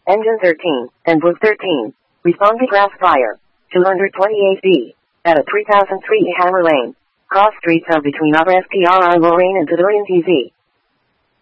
Engine 13, and Book 13. Responsive Grass Fire. 228B. At a 3003 Hammer Lane. Cross streets of between Upper SPRI Lorraine and Tudorian TZ.